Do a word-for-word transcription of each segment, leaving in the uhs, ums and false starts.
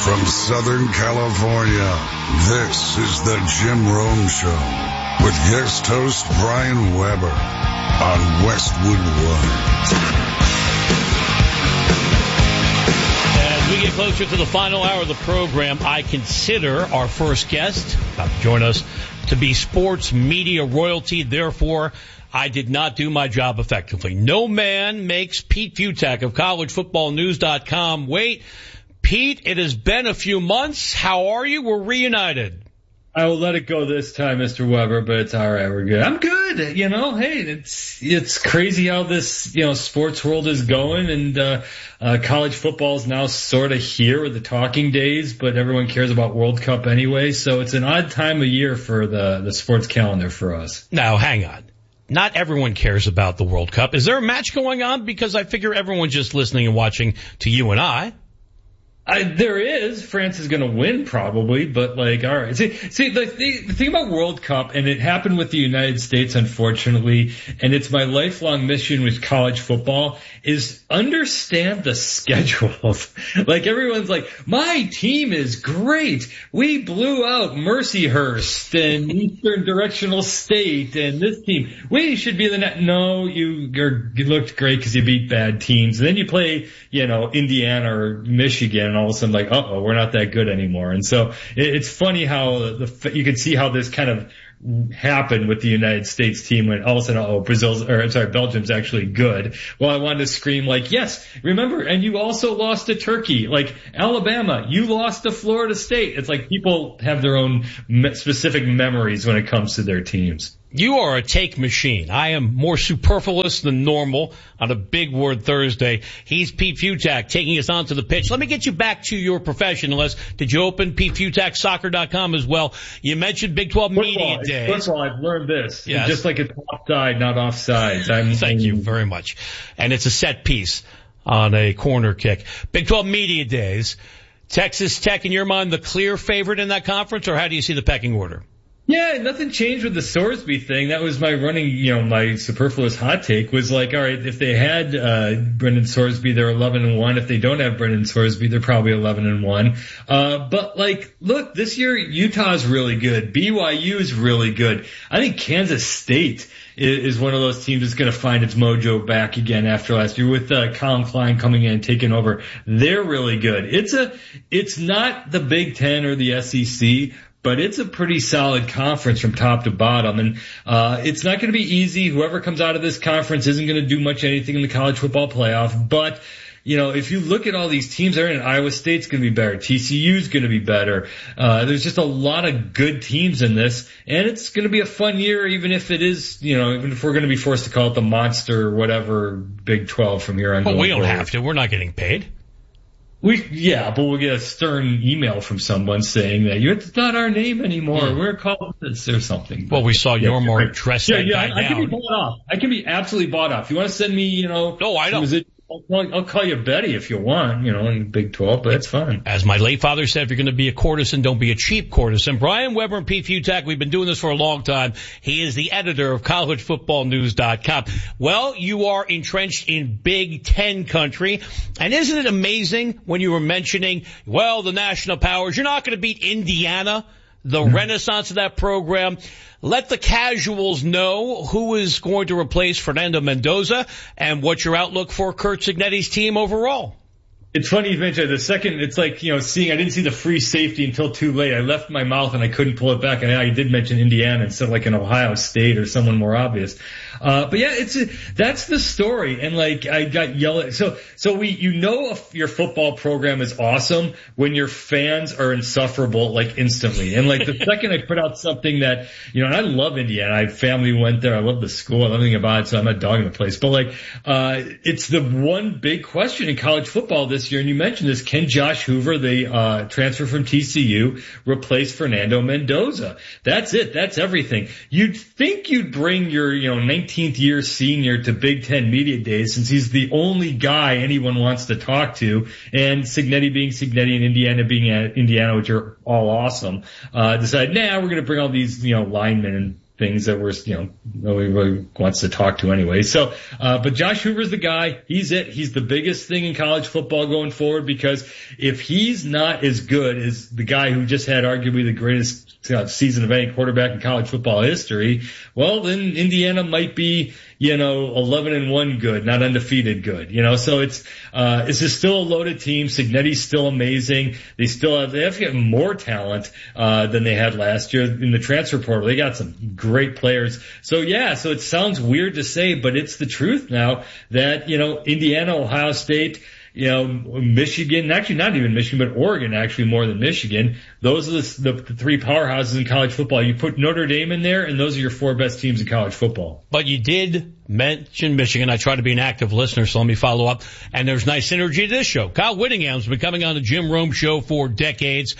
From Southern California, this is the Jim Rome Show with guest host Brian Weber on Westwood One. As we get closer to the final hour of the program, I consider our first guest about to join us to be sports media royalty. Therefore, I did not do my job effectively. No man makes Pete Fiutak of college football news dot com wait. Pete, it has been a few months. How are you? We're reunited. I will let it go this time, Mister Weber, but it's all right. We're good. I'm good. You know, hey, it's it's crazy how this, you know, sports world is going, and uh, uh college football is now sort of here with the talking days, but everyone cares about World Cup anyway, so it's an odd time of year for the, the sports calendar for us. Now, hang on. Not everyone cares about the World Cup. Is there a match going on? Because I figure everyone's just listening and watching to you and I. I, there is. France is going to win probably, but like, all right. See, see, the, the thing about World Cup, and it happened with the United States, unfortunately, and it's my lifelong mission with college football, is understand the schedules. Like everyone's like, my team is great. We blew out Mercyhurst and Eastern Directional State and this team. We should be the net. No, you, you're, you looked great because you beat bad teams. And then you play, you know, Indiana or Michigan, all of a sudden like, uh-oh, we're not that good anymore. And so it, it's funny how the, you can see how this kind of happened with the United States team when all of a sudden, oh, Brazil's, or I'm sorry, Belgium's actually good. Well, I wanted to scream like, yes, remember, and you also lost to Turkey. Like Alabama, you lost to Florida State. It's like people have their own me- specific memories when it comes to their teams. You are a take machine. I am more superfluous than normal on a Big Word Thursday. He's Pete Fiutak taking us onto the pitch. Let me get you back to your profession. Unless, did you open Pete Fiutak Soccer dot com as well? You mentioned Big twelve Football, Media Day. First of all, I've learned this. Yes. Just like it's offside, not offsides. I'm, Thank you very much. And it's a set piece on a corner kick. Big twelve Media Days. Texas Tech, in your mind, the clear favorite in that conference, or how do you see the pecking order? Yeah, nothing changed with the Sorsby thing. That was my running, you know, my superfluous hot take was like, all right, if they had uh Brendan Sorsby, they're eleven and one. If they don't have Brendan Sorsby, they're probably eleven and one. Uh but like, look, this year Utah's really good. B Y U is really good. I think Kansas State is, is one of those teams that's going to find its mojo back again after last year with uh, Colin Klein coming in and taking over. They're really good. It's a, it's not the Big Ten or the S E C, but it's a pretty solid conference from top to bottom. And uh it's not going to be easy. Whoever comes out of this conference isn't going to do much anything in the college football playoff. But, you know, if you look at all these teams that are in, Iowa State's going to be better. T C U's going to be better. Uh There's just a lot of good teams in this. And it's going to be a fun year, even if it is, you know, even if we're going to be forced to call it the monster or whatever Big twelve from here on. But we don't forward. have to. We're not getting paid. We, yeah, but we'll get a stern email from someone saying that you, it's not our name anymore. Mm. We're called this or something. Well, we saw yeah, Yormark right. dress yeah, that yeah, guy I, I down. can be bought off. I can be absolutely bought off. You want to send me, you know? No, I don't. It, I'll, I'll call you Betty if you want, you know, in Big twelve, but it's fine. As my late father said, if you're going to be a courtesan, don't be a cheap courtesan. Brian Weber and Pete Fiutak, we've been doing this for a long time. He is the editor of college football news dot com. Well, you are entrenched in Big Ten country. And isn't it amazing when you were mentioning, well, the national powers, you're not going to beat Indiana, the mm-hmm. renaissance of that program. Let the casuals know who is going to replace Fernando Mendoza and what's your outlook for Curt Cignetti's team overall. It's funny you mentioned the second, it's like, you know, seeing, I didn't see the free safety until too late. I left my mouth and I couldn't pull it back. And I did mention Indiana instead of like an Ohio State or someone more obvious. Uh, but yeah, it's, a, that's the story. And like, I got yelled at. So, so we, you know, if your football program is awesome when your fans are insufferable, like instantly. And like the second I put out something that, you know, and I love Indiana. I family went there. I love the school. I love everything about it. So I'm not dogging the place, but like, uh, it's the one big question in college football this year. And you mentioned this, can Josh Hoover, the, uh, transfer from T C U, replace Fernando Mendoza? That's it. That's everything. You'd think you'd bring your, you know, nineteenth year senior to Big Ten Media Days since he's the only guy anyone wants to talk to, and Cignetti being Cignetti and Indiana being Indiana, which are all awesome, uh, decide, nah, we're going to bring all these, you know, linemen and things that we're, you know, nobody really wants to talk to anyway. So, uh, but Josh Hoover's the guy. He's it. He's the biggest thing in college football going forward, because if he's not as good as the guy who just had arguably the greatest uh, season of any quarterback in college football history, well, then Indiana might be, you know, eleven and one good, not undefeated good, you know, so it's, uh, it's just still a loaded team. Signetti's still amazing. They still have, they have to get more talent, uh, than they had last year in the transfer portal. They got some great players. So yeah, so it sounds weird to say, but it's the truth now that, you know, Indiana, Ohio State, you know, Michigan, actually not even Michigan, but Oregon actually more than Michigan. Those are the, the, the three powerhouses in college football. You put Notre Dame in there, and those are your four best teams in college football. But you did mention Michigan. I try to be an active listener, so let me follow up. And there's nice synergy to this show. Kyle Whittingham's been coming on the Jim Rome Show for decades.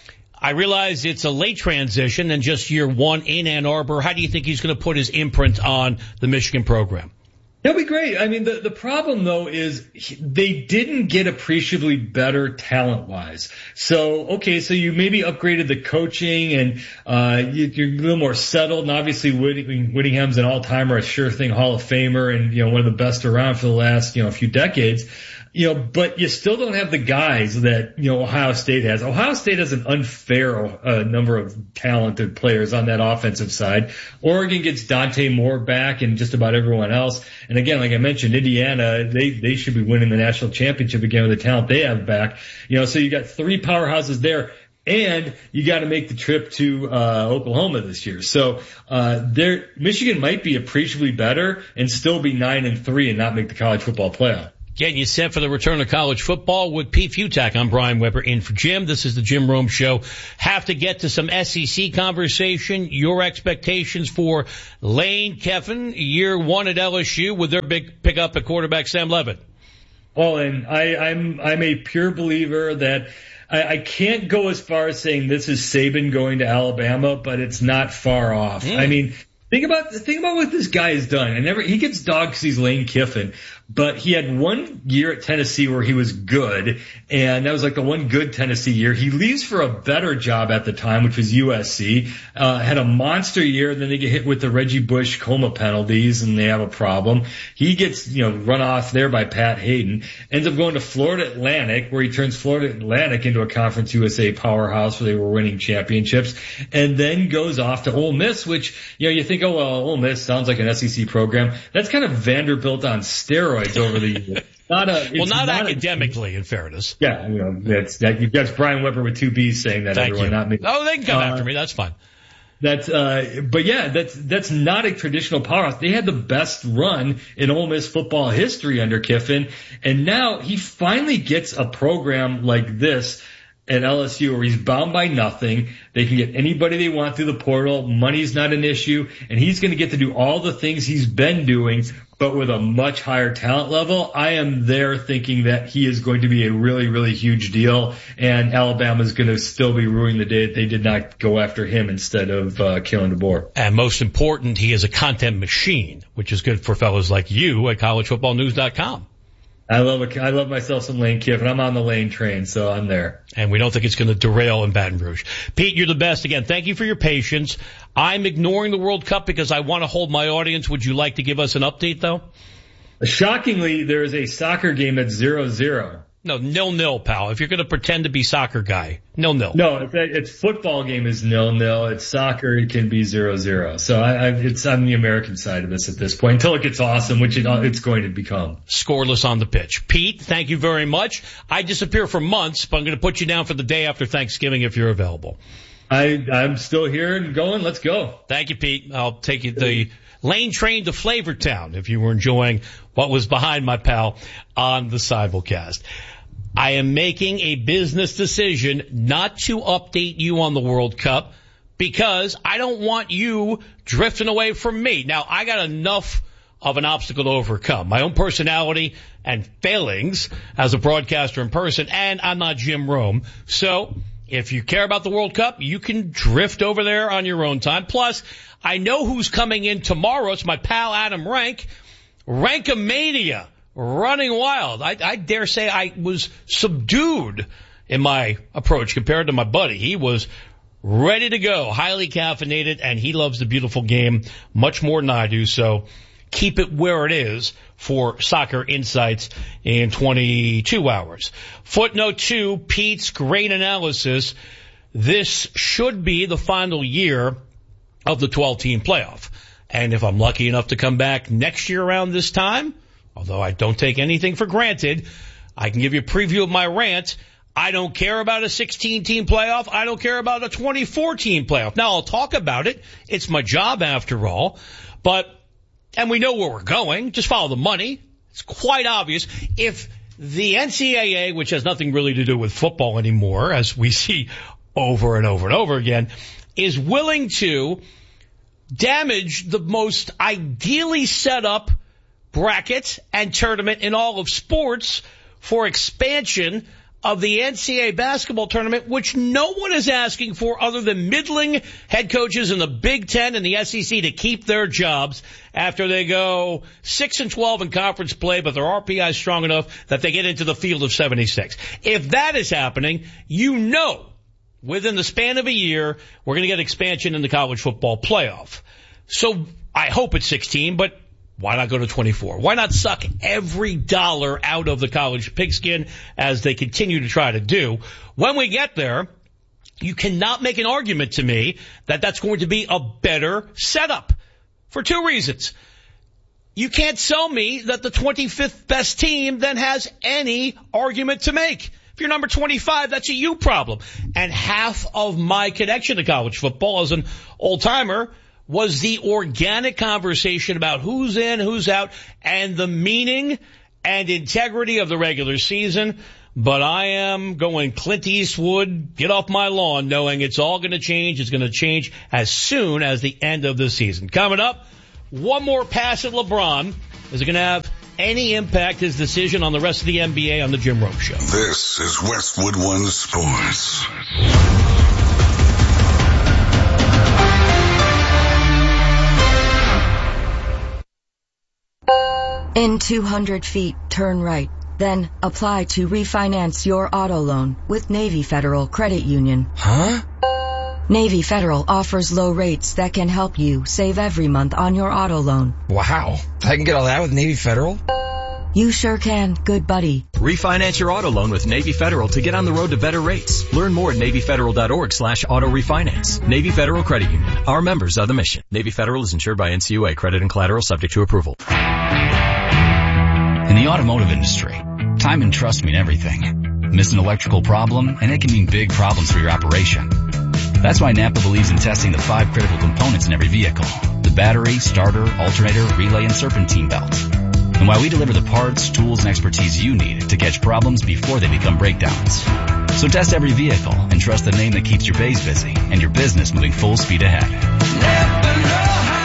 I realize it's a late transition and just year one in Ann Arbor. How do you think he's going to put his imprint on the Michigan program? He'll be great. I mean, the, the problem, though, is he, they didn't get appreciably better talent-wise. So, okay, so you maybe upgraded the coaching, and uh you, you're a little more settled. And obviously, Whitting, Whittingham's an all-timer, a sure-thing Hall of Famer, and, you know, one of the best around for the last, you know, few decades. You know, but you still don't have the guys that, you know, Ohio State has. Ohio State has an unfair uh, number of talented players on that offensive side. Oregon gets Dante Moore back and just about everyone else. And again, like I mentioned, Indiana, they, they should be winning the national championship again with the talent they have back. You know, so you got three powerhouses there. And you got to make the trip to uh Oklahoma this year. So uh there Michigan might be appreciably better and still be nine and three and not make the college football playoff. Getting you set for the return of college football with Pete Futak. I'm Brian Weber in for Jim. This is the Jim Rome Show. Have to get to some S E C conversation. Your expectations for Lane Kiffin, year one at L S U with their big pickup at quarterback Sam Levitt. Well, and I, I'm I'm a pure believer that I, I can't go as far as saying this is Saban going to Alabama, but it's not far off. Mm. I mean, think about think about what this guy has done. And never he gets dogged because he's Lane Kiffin. But he had one year at Tennessee where he was good, and that was like the one good Tennessee year. He leaves for a better job at the time, which was U S C. Uh, had a monster year, and then they get hit with the Reggie Bush coma penalties, and they have a problem. He gets, you know, run off there by Pat Hayden. Ends up going to Florida Atlantic, where he turns Florida Atlantic into a Conference U S A powerhouse where they were winning championships, and then goes off to Ole Miss, which, you know, you think, oh, well, Ole Miss sounds like an S E C program. That's kind of Vanderbilt on steroids over the years. Not a, well, not, not academically, a, in fairness. Yeah, you know, that's, that, that's Brian Weber with two B's saying that, Thank everyone, you. not me. Oh, they can come uh, after me. That's fine. That's, uh, but yeah, that's, that's not a traditional powerhouse. They had the best run in Ole Miss football history under Kiffin, and now he finally gets a program like this at L S U where he's bound by nothing. They can get anybody they want through the portal. Money's not an issue, and he's going to get to do all the things he's been doing, but with a much higher talent level. I am there thinking that he is going to be a really, really huge deal, and Alabama's going to still be ruining the day that they did not go after him instead of uh, killing DeBoer. And most important, he is a content machine, which is good for fellows like you at college football news dot com. I love it. I love myself some Lane Kiffin. I'm on the Lane train, so I'm there. And we don't think it's going to derail in Baton Rouge. Pete, you're the best. Again, thank you for your patience. I'm ignoring the World Cup because I want to hold my audience. Would you like to give us an update, though? Shockingly, there is a soccer game that's zero zero. No, nil-nil, pal. If you're going to pretend to be soccer guy, nil-nil. No, it's, it's football game is nil-nil. It's soccer. It can be zero zero. So I, I, it's on the American side of this at this point until it gets awesome, which it, it's going to become. Scoreless on the pitch. Pete, thank you very much. I disappear for months, but I'm going to put you down for the day after Thanksgiving if you're available. I, I'm still here and going. Let's go. Thank you, Pete. I'll take you the Lane train to Flavortown if you were enjoying what was behind my pal on the Simulcast. I am making a business decision not to update you on the World Cup because I don't want you drifting away from me. Now, I got enough of an obstacle to overcome. My own personality and failings as a broadcaster in person, and I'm not Jim Rome. So if you care about the World Cup, you can drift over there on your own time. Plus, I know who's coming in tomorrow. It's my pal Adam Rank. Rankamania. Running wild. I, I dare say I was subdued in my approach compared to my buddy. He was ready to go, highly caffeinated, and he loves the beautiful game much more than I do, so keep it where it is for Soccer Insights in twenty-two hours. Footnote two, Pete's great analysis. This should be the final year of the twelve-team playoff. And if I'm lucky enough to come back next year around this time, although I don't take anything for granted, I can give you a preview of my rant. I don't care about a sixteen-team playoff. I don't care about a twenty-four-team playoff. Now, I'll talk about it. It's my job after all. But, and we know where we're going. Just follow the money. It's quite obvious. If the N C double A, which has nothing really to do with football anymore, as we see over and over and over again, is willing to damage the most ideally set up bracket and tournament in all of sports for expansion of the N C double A basketball tournament, which no one is asking for other than middling head coaches in the Big Ten and the S E C to keep their jobs after they go six and twelve in conference play, but their R P I is strong enough that they get into the field of seventy-six. If that is happening, you know within the span of a year, we're going to get expansion in the college football playoff. So I hope it's sixteen, but why not go to twenty-four? Why not suck every dollar out of the college pigskin as they continue to try to do? When we get there, you cannot make an argument to me that that's going to be a better setup for two reasons. You can't sell me that the twenty-fifth best team then has any argument to make. If you're number twenty-five, that's a you problem. And half of my connection to college football as an old-timer was the organic conversation about who's in, who's out, and the meaning and integrity of the regular season. But I am going Clint Eastwood, get off my lawn, knowing it's all going to change. It's going to change as soon as the end of the season. Coming up, one more pass at LeBron. Is it going to have any impact, his decision, on the rest of the N B A on the Jim Rome Show? This is Westwood One Sports. In two hundred feet, turn right. Then apply to refinance your auto loan with Navy Federal Credit Union. Huh? Navy Federal offers low rates that can help you save every month on your auto loan. Wow. I can get all that with Navy Federal? You sure can, good buddy. Refinance your auto loan with Navy Federal to get on the road to better rates. Learn more at NavyFederal.org slash auto refinance. Navy Federal Credit Union. Our members are the mission. Navy Federal is insured by N C U A. Credit and collateral subject to approval. In the automotive industry, time and trust mean everything. Miss an electrical problem, and it can mean big problems for your operation. That's why Napa believes in testing the five critical components in every vehicle: the battery, starter, alternator, relay, and serpentine belt. And why we deliver the parts, tools, and expertise you need to catch problems before they become breakdowns. So test every vehicle and trust the name that keeps your bays busy and your business moving full speed ahead. Napa know-how.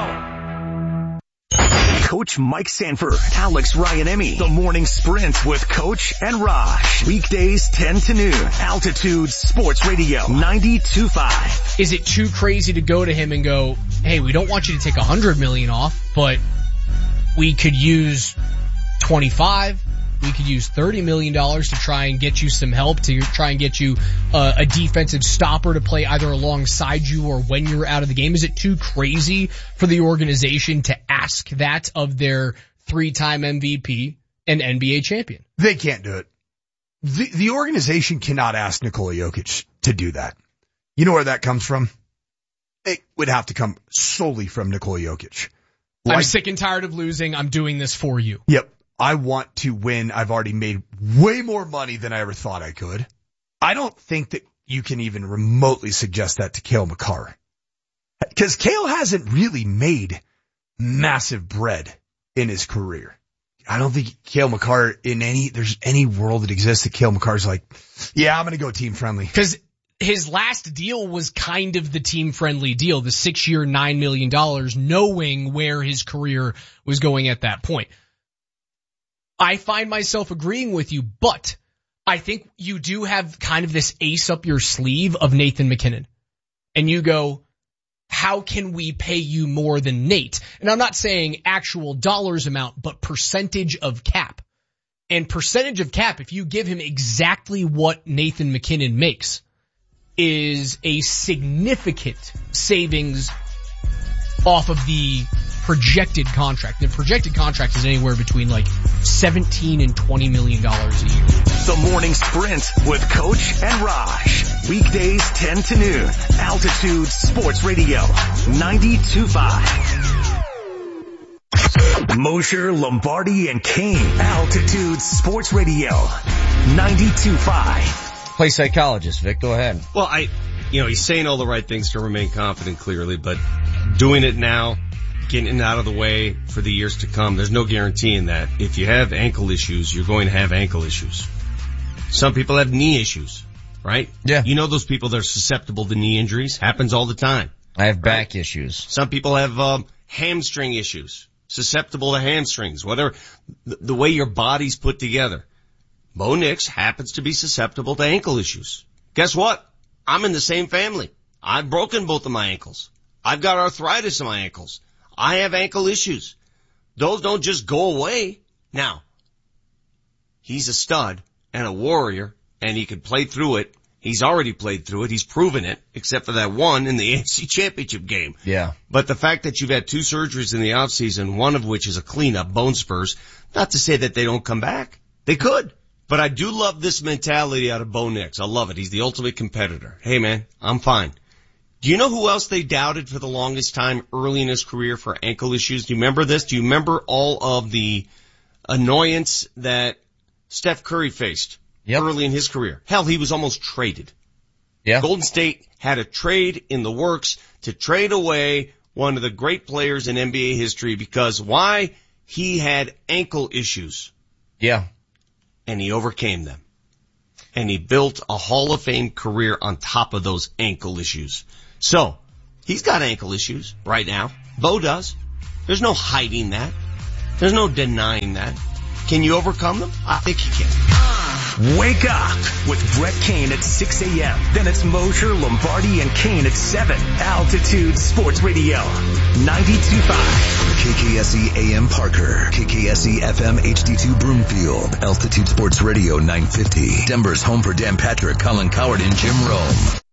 Coach Mike Sanford, Alex Ryan-Emmy, The Morning Sprint with Coach and Raj. Weekdays ten to noon. Altitude Sports Radio ninety-two point five. Is it too crazy to go to him and go, hey, we don't want you to take one hundred million dollars off, but we could use twenty-five, we could use thirty million dollars to try and get you some help, to try and get you uh, a defensive stopper to play either alongside you or when you're out of the game? Is it too crazy for the organization to ask that of their three-time M V P and N B A champion? They can't do it. The, the organization cannot ask Nikola Jokic to do that. You know where that comes from? It would have to come solely from Nikola Jokic. Like, I'm sick and tired of losing. I'm doing this for you. Yep. I want to win. I've already made way more money than I ever thought I could. I don't think that you can even remotely suggest that to Cale Makar. Because Cale hasn't really made massive bread in his career. I don't think Cale Makar in any, there's any world that exists that Cale Makar's like, yeah, I'm going to go team friendly. Because his last deal was kind of the team-friendly deal, the six-year, nine million dollars, knowing where his career was going at that point. I find myself agreeing with you, but I think you do have kind of this ace up your sleeve of Nathan McKinnon. And you go, how can we pay you more than Nate? And I'm not saying actual dollars amount, but percentage of cap. And percentage of cap, if you give him exactly what Nathan McKinnon makes, is a significant savings off of the projected contract. The projected contract is anywhere between like seventeen and twenty million dollars a year. The Morning Sprint with Coach and Raj. Weekdays ten to noon. Altitude Sports Radio ninety-two point five. Mosher, Lombardi, and Kane. Altitude Sports Radio ninety-two point five. Play psychologist, Vic. Go ahead. Well, I, you know, he's saying all the right things to remain confident, clearly, but doing it now, getting it out of the way for the years to come, there's no guaranteeing that. If you have ankle issues, you're going to have ankle issues. Some people have knee issues, right? Yeah. You know those people that are susceptible to knee injuries? Happens all the time. I have back right? issues. Some people have um, hamstring issues, susceptible to hamstrings, whether the, the way your body's put together. Bo Nix happens to be susceptible to ankle issues. Guess what? I'm in the same family. I've broken both of my ankles. I've got arthritis in my ankles. I have ankle issues. Those don't just go away. Now, he's a stud and a warrior, and he can play through it. He's already played through it. He's proven it, except for that one in the A F C Championship game. Yeah. But the fact that you've had two surgeries in the offseason, one of which is a cleanup, bone spurs, not to say that they don't come back. They could. But I do love this mentality out of Bo Nix. I love it. He's the ultimate competitor. Hey, man, I'm fine. Do you know who else they doubted for the longest time early in his career for ankle issues? Do you remember this? Do you remember all of the annoyance that Steph Curry faced yep. early in his career? Hell, he was almost traded. Yeah. Golden State had a trade in the works to trade away one of the great players in N B A history because why? He had ankle issues. Yeah. And he overcame them. And he built a Hall of Fame career on top of those ankle issues. So, he's got ankle issues right now. Bo does. There's no hiding that. There's no denying that. Can you overcome them? I think you can. Wake up with Brett Kane at six a.m. Then it's Mosher, Lombardi, and Kane at seven. Altitude Sports Radio ninety-two point five. K K S E A M Parker. K K S E F M H D two Broomfield. Altitude Sports Radio nine fifty. Denver's home for Dan Patrick, Colin Coward, and Jim Rome.